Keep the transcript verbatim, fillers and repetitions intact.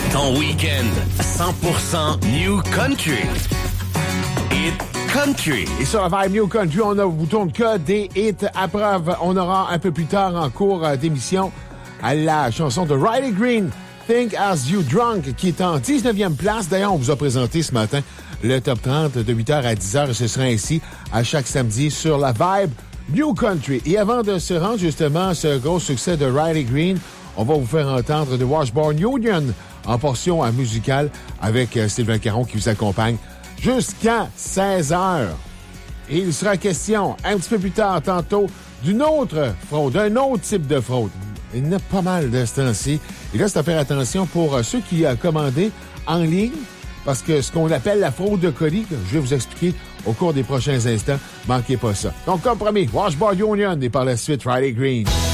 Ton week-end cent pour cent New Country. Hit Country. Et sur la vibe New Country, on a vous tourne que des hits à preuve. On aura un peu plus tard en cours d'émission à la chanson de Riley Green, Think As You Drunk, qui est en dix-neuvième place. D'ailleurs, on vous a présenté ce matin le top trente de huit heures à dix heures et ce sera ainsi à chaque samedi sur la vibe New Country. Et avant de se rendre justement à ce gros succès de Riley Green, on va vous faire entendre The Washburn Union en portion musicale avec Sylvain Caron qui vous accompagne jusqu'à seize heures. Et il sera question un petit peu plus tard, tantôt, d'une autre fraude, d'un autre type de fraude. Il y en a pas mal de ce temps-ci. Et là, c'est à faire attention pour ceux qui ont commandé en ligne, parce que ce qu'on appelle la fraude de colis, que je vais vous expliquer au cours des prochains instants, manquez pas ça. Donc, comme promis, Washburn Union et par la suite Riley Green.